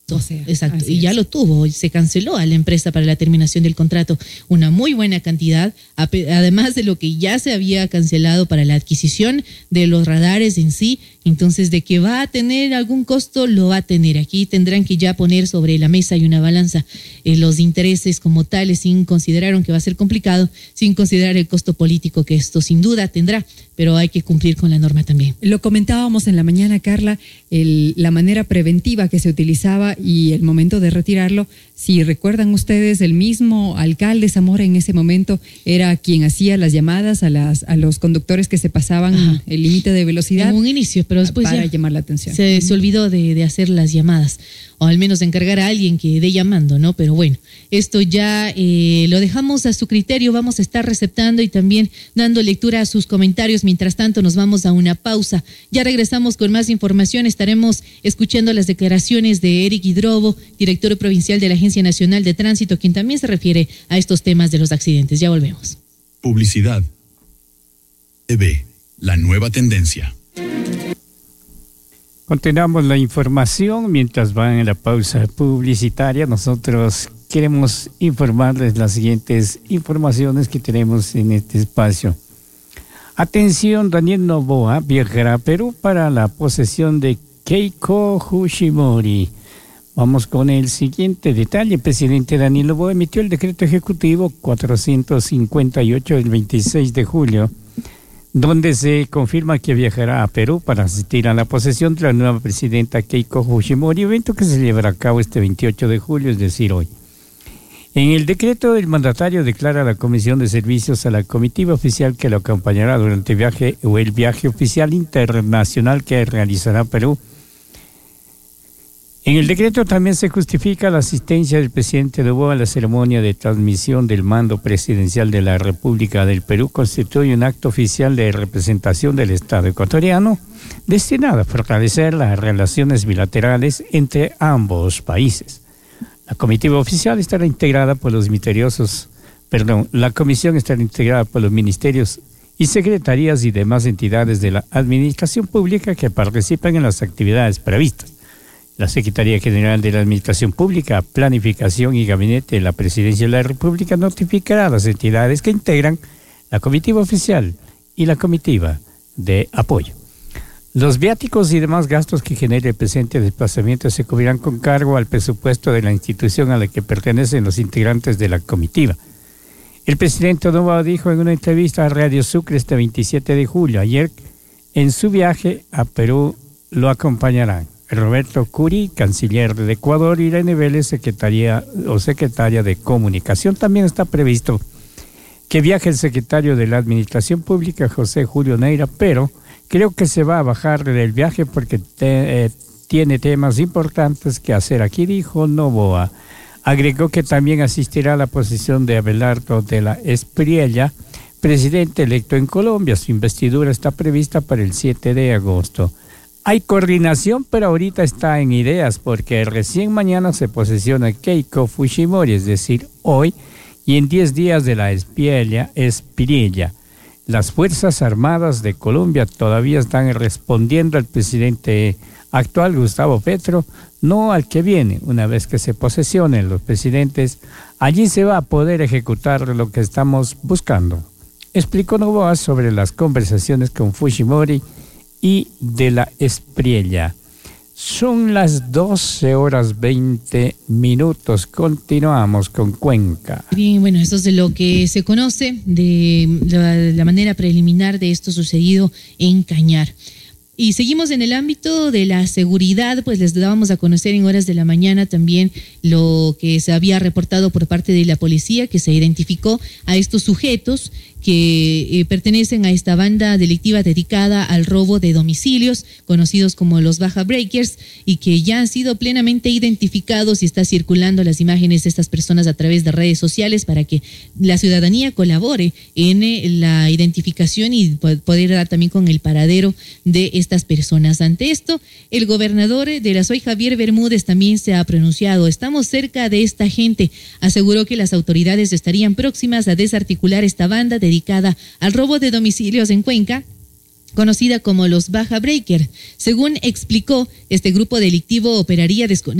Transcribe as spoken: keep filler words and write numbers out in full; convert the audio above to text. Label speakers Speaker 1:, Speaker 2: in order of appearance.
Speaker 1: costo. O sea, exacto, y ya es. Lo tuvo, y se canceló a la empresa para la terminación del contrato una muy buena cantidad, además de lo que ya se había cancelado para la adquisición de los radares en sí. Entonces, de que va a tener algún costo, lo va a tener. Aquí tendrán que ya poner sobre la mesa y una balanza eh, los intereses como tales, sin considerar, que va a ser complicado, sin considerar el costo político que esto sin duda tendrá, pero hay que cumplir con la norma también.
Speaker 2: Lo comentábamos en la mañana, Carla, el, la manera preventiva que se utilizaba y el momento de retirarlo. Si recuerdan ustedes, el mismo alcalde Zamora en ese momento era quien hacía las llamadas a las a los conductores que se pasaban Ajá. el límite de velocidad.
Speaker 1: En un inicio, pero después
Speaker 2: para
Speaker 1: ya
Speaker 2: llamar la atención.
Speaker 1: Se, uh-huh. se olvidó de, de hacer las llamadas, o al menos de encargar a alguien que dé llamando, ¿no? Pero bueno, esto ya eh, lo dejamos a su criterio. Vamos a estar receptando y también dando lectura a sus comentarios. Mientras tanto, nos vamos a una pausa. Ya regresamos con más información. Estaremos escuchando las declaraciones de Eric Hidrobo, director provincial de la Agencia Nacional de Tránsito, quien también se refiere a estos temas de los accidentes. Ya volvemos.
Speaker 3: Publicidad. T V, la nueva tendencia.
Speaker 4: Continuamos la información mientras van en la pausa publicitaria. Nosotros queremos informarles las siguientes informaciones que tenemos en este espacio. Atención, Daniel Noboa viajará a Perú para la posesión de Keiko Fujimori. Vamos con el siguiente detalle. El presidente Daniel Noboa emitió el decreto ejecutivo cuatrocientos cincuenta y ocho del veintiséis de julio, donde se confirma que viajará a Perú para asistir a la posesión de la nueva presidenta Keiko Fujimori, evento que se llevará a cabo este veintiocho de julio, es decir, hoy. En el decreto, el mandatario declara a la Comisión de Servicios a la comitiva oficial que lo acompañará durante el viaje o el viaje oficial internacional que realizará a Perú. En el decreto también se justifica la asistencia del presidente Noboa a la ceremonia de transmisión del mando presidencial de la República del Perú. Constituye un acto oficial de representación del Estado ecuatoriano destinado a fortalecer las relaciones bilaterales entre ambos países. La comitiva oficial estará integrada por los misteriosos, perdón, la comisión estará integrada por los ministerios y secretarías y demás entidades de la administración pública que participan en las actividades previstas. La Secretaría General de la Administración Pública, Planificación y Gabinete de la Presidencia de la República notificará a las entidades que integran la comitiva oficial y la comitiva de apoyo. Los viáticos y demás gastos que genere el presente desplazamiento se cubrirán con cargo al presupuesto de la institución a la que pertenecen los integrantes de la comitiva. El presidente Noboa dijo en una entrevista a Radio Sucre este veintisiete de julio, ayer, en su viaje a Perú lo acompañarán Roberto Curi, canciller del Ecuador, y Irene Vélez, secretaria o secretaria de Comunicación. También está previsto que viaje el secretario de la Administración Pública, José Julio Neira, pero creo que se va a bajar del viaje porque te, eh, tiene temas importantes que hacer. Aquí dijo Noboa. Agregó que también asistirá a la posesión de Abelardo de la Espriella, presidente electo en Colombia. Su investidura está prevista para el siete de agosto. Hay coordinación, pero ahorita está en ideas, porque recién mañana se posesiona Keiko Fujimori, es decir, hoy, y en diez días de la Espriella, Espriella. Las Fuerzas Armadas de Colombia todavía están respondiendo al presidente actual, Gustavo Petro, no al que viene. Una vez que se posesionen los presidentes, allí se va a poder ejecutar lo que estamos buscando. Explicó Noboa sobre las conversaciones con Fujimori y de la Espriella. Son las doce horas veinte minutos. Continuamos con Cuenca.
Speaker 1: Bien, bueno, esto es de lo que se conoce de la, la manera preliminar de esto sucedido en Cañar. Y seguimos en el ámbito de la seguridad, pues les dábamos a conocer en horas de la mañana también lo que se había reportado por parte de la policía, que se identificó a estos sujetos que eh, pertenecen a esta banda delictiva dedicada al robo de domicilios, conocidos como los Baja Breakers, y que ya han sido plenamente identificados y está circulando las imágenes de estas personas a través de redes sociales para que la ciudadanía colabore en eh, la identificación y poder dar también con el paradero de estas personas. Ante esto, el gobernador de la S O I, Javier Bermúdez, también se ha pronunciado. Estamos cerca de esta gente. Aseguró que las autoridades estarían próximas a desarticular esta banda de dedicada al robo de domicilios en Cuenca, conocida como los Baja Breaker. Según explicó, este grupo delictivo operaría desconectado